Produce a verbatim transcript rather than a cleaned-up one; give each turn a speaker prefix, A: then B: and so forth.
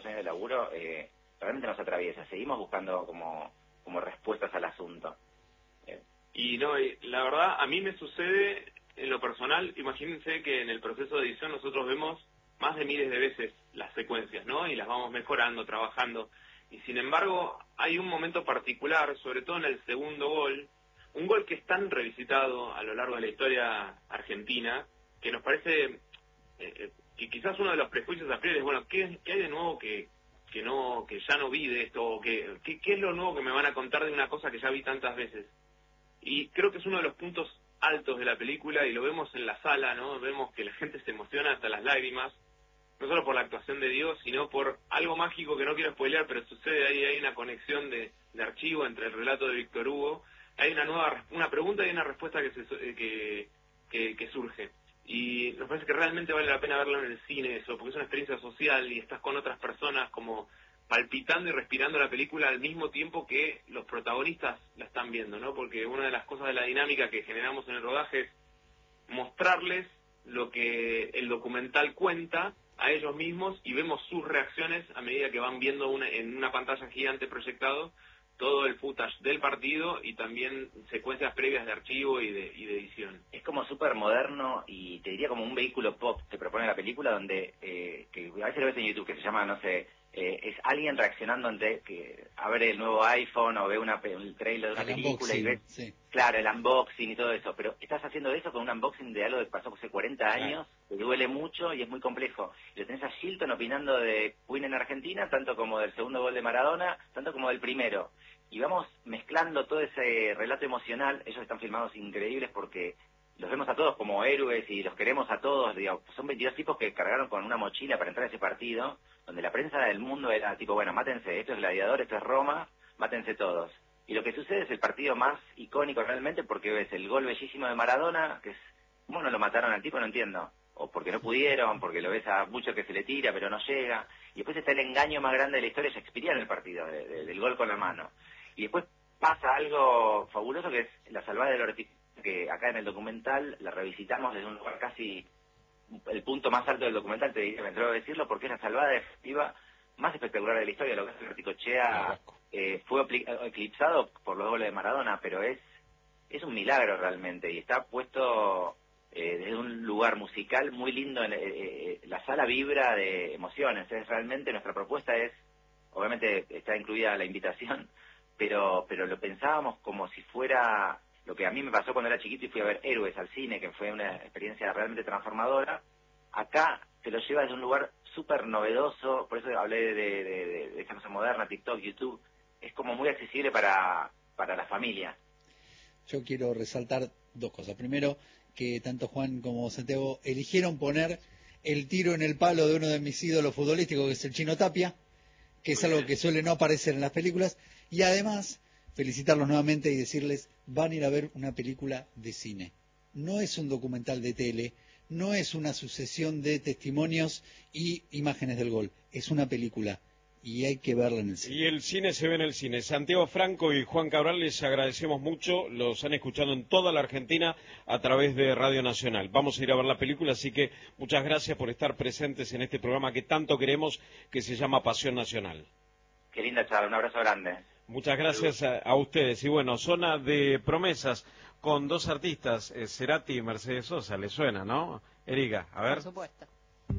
A: años de laburo, eh, realmente nos atraviesa. Seguimos buscando como, como respuestas al asunto. Eh.
B: Y no, y la verdad, a mí me sucede en lo personal, imagínense que en el proceso de edición nosotros vemos más de miles de veces las secuencias, ¿no? Y las vamos mejorando, trabajando. Y sin embargo, hay un momento particular, sobre todo en el segundo gol, un gol que es tan revisitado a lo largo de la historia argentina, que nos parece eh, que quizás uno de los prejuicios a priori es, bueno, ¿qué, qué hay de nuevo que, que no que ya no vi de esto? O que, ¿qué, ¿Qué es lo nuevo que me van a contar de una cosa que ya vi tantas veces? Y creo que es uno de los puntos altos de la película, y lo vemos en la sala, ¿no? Vemos que la gente se emociona hasta las lágrimas, no solo por la actuación de Dios, sino por algo mágico que no quiero spoilear, pero sucede ahí, hay una conexión de, de archivo entre el relato de Víctor Hugo, hay una nueva una pregunta y una respuesta que, se, que, que, que surge. Y nos parece que realmente vale la pena verlo en el cine eso, porque es una experiencia social y estás con otras personas como palpitando y respirando la película al mismo tiempo que los protagonistas la están viendo, ¿no? Porque una de las cosas de la dinámica que generamos en el rodaje es mostrarles lo que el documental cuenta a ellos mismos, y vemos sus reacciones a medida que van viendo una, en una pantalla gigante proyectado todo el footage del partido y también secuencias previas de archivo y de, y de edición.
A: Es como súper moderno y te diría como un vehículo pop que propone la película, donde, eh, que a veces lo ves en YouTube, que se llama, no sé, eh, es alguien reaccionando ante que abre el nuevo iPhone o ve una, el trailer de una
C: el
A: película y ves,
C: sí.
A: claro, el unboxing y todo eso, pero estás haciendo eso con un unboxing de algo que pasó hace cuarenta años, que duele mucho y es muy complejo. Y lo tenés a Shilton opinando de Queen en Argentina, tanto como del segundo gol de Maradona, tanto como del primero. Y vamos mezclando todo ese relato emocional. Ellos están filmados increíbles porque los vemos a todos como héroes y los queremos a todos. Digamos, son veintidós tipos que cargaron con una mochila para entrar a ese partido, donde la prensa del mundo era tipo, bueno, mátense, esto es Gladiador, esto es Roma, mátense todos. Y lo que sucede es el partido más icónico realmente, porque ves el gol bellísimo de Maradona, que es, ¿cómo no lo mataron al tipo? No entiendo. O porque no pudieron, porque lo ves a mucho que se le tira, pero no llega. Y después está el engaño más grande de la historia shakespeariana en el partido, de, de, del gol con la mano. Y después pasa algo fabuloso, que es la salvada del Ortiz, que acá en el documental la revisitamos desde un lugar casi el punto más alto del documental, te diría, me atrevo a decirlo, porque es la salvada efectiva más espectacular de la historia. Lo que es el Orticochea eh, fue eclipsado por los goles de Maradona, pero es es un milagro realmente, y está puesto eh, desde un lugar musical muy lindo. En, eh, eh, la sala vibra de emociones. Es realmente, nuestra propuesta es, obviamente está incluida la invitación, pero pero lo pensábamos como si fuera lo que a mí me pasó cuando era chiquito y fui a ver Héroes al cine, que fue una experiencia realmente transformadora. Acá te lo lleva desde un lugar súper novedoso, por eso hablé de, de, de, de esta cosa moderna, TikTok, YouTube. Es como muy accesible para, para la familia.
C: Yo quiero resaltar dos cosas. Primero, que tanto Juan como Santiago eligieron poner el tiro en el palo de uno de mis ídolos futbolísticos, que es el Chino Tapia, que es algo que suele no aparecer en las películas, y además felicitarlos nuevamente y decirles, van a ir a ver una película de cine. No es un documental de tele, no es una sucesión de testimonios y imágenes del gol, es una película, y hay que verla en el cine.
D: Y el cine se ve en el cine. Santiago Franco y Juan Cabral, les agradecemos mucho, los han escuchado en toda la Argentina a través de Radio Nacional. Vamos a ir a ver la película, así que muchas gracias por estar presentes en este programa que tanto queremos, que se llama Pasión Nacional.
A: Qué linda charla, un abrazo grande.
D: Muchas gracias a, a ustedes. Y bueno, zona de promesas con dos artistas, eh, Cerati y Mercedes Sosa, ¿le suena, no? Erika, a ver.
E: Por supuesto.